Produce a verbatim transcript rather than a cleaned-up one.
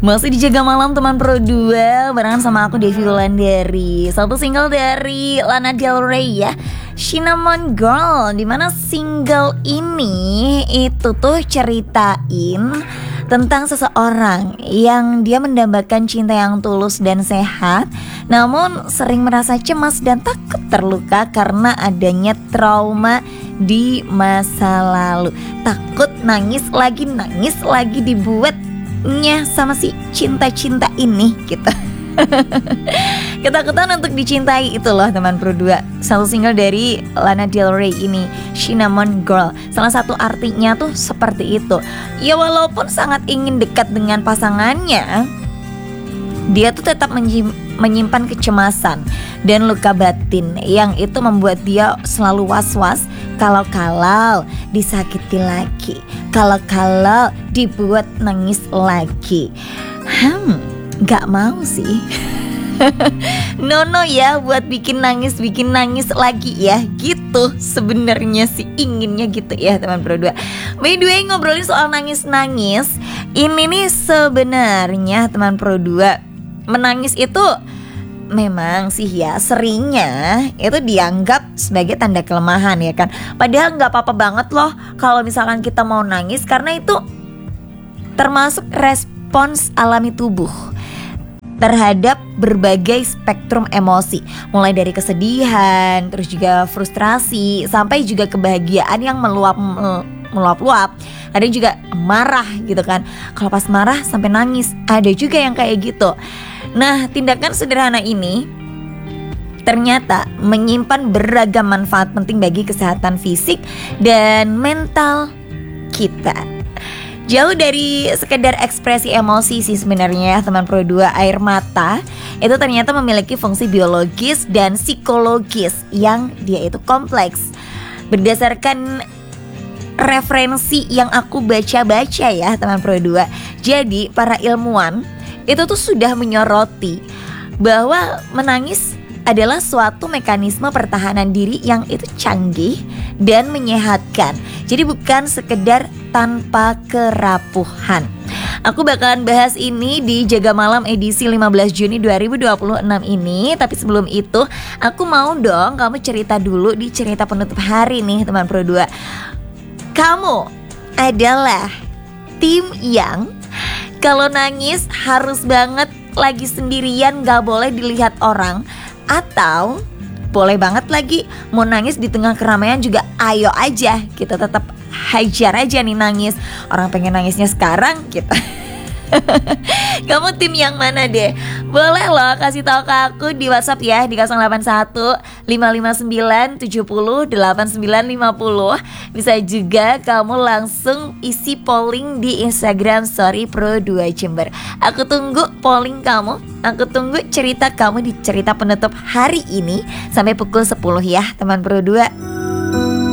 Masih dijaga malam teman Pro dua barengan sama aku Devi Wulandari. Satu single dari Lana Del Rey ya, Cinnamon Girl. Dimana single ini itu tuh ceritain tentang seseorang yang dia mendambakan cinta yang tulus dan sehat, namun sering merasa cemas dan takut terluka karena adanya trauma di masa lalu. Takut nangis lagi, nangis lagi dibuatnya sama si cinta-cinta ini gitu. Ketakutan untuk dicintai itu loh teman Pro dua. Satu single dari Lana Del Rey ini, Cinnamon Girl. Salah satu artinya tuh seperti itu. Ya walaupun sangat ingin dekat dengan pasangannya, dia tuh tetap menyimpan kecemasan dan luka batin yang itu membuat dia selalu was-was kalau-kalau disakiti lagi, kalau-kalau dibuat nangis lagi. Hmm, gak mau sih. Nono ya buat bikin nangis, bikin nangis lagi ya. Gitu sebenarnya sih inginnya gitu ya teman Pro dua. By the way, ngobrolin soal nangis-nangis, ini nih sebenarnya teman Pro dua, menangis itu memang sih ya seringnya itu dianggap sebagai tanda kelemahan ya kan. Padahal gak apa-apa banget loh kalau misalkan kita mau nangis, karena itu termasuk respons alami tubuh terhadap berbagai spektrum emosi, mulai dari kesedihan, terus juga frustrasi, sampai juga kebahagiaan yang meluap meluap-luap. Ada juga marah gitu kan. Kalau pas marah sampai nangis, ada juga yang kayak gitu. Nah, tindakan sederhana ini ternyata menyimpan beragam manfaat penting bagi kesehatan fisik dan mental kita. Jauh dari sekedar ekspresi emosi sih sebenarnya ya teman Pro dua, air mata itu ternyata memiliki fungsi biologis dan psikologis yang dia itu kompleks. Berdasarkan referensi yang aku baca-baca ya teman Pro dua, jadi para ilmuwan itu tuh sudah menyoroti bahwa menangis adalah suatu mekanisme pertahanan diri yang itu canggih dan menyehatkan. Jadi bukan sekedar tanpa kerapuhan. Aku bakalan bahas ini di Jaga Malam edisi lima belas Juni dua ribu dua puluh enam ini. Tapi sebelum itu aku mau dong kamu cerita dulu di cerita penutup hari nih teman Pro dua. Kamu adalah tim yang kalau nangis harus banget lagi sendirian, gak boleh dilihat orang, atau boleh banget lagi mau nangis di tengah keramaian juga ayo aja, kita tetap hajar aja nih nangis. Orang pengen nangisnya sekarang gitu. Kamu tim yang mana deh? Boleh loh kasih tahu ke aku di WhatsApp ya di nol delapan satu lima lima sembilan tujuh nol delapan sembilan lima nol. Bisa juga kamu langsung isi polling di Instagram Story Pro dua Jember. Aku tunggu polling kamu. Aku tunggu cerita kamu di cerita penutup hari ini sampai pukul sepuluh ya teman Pro dua.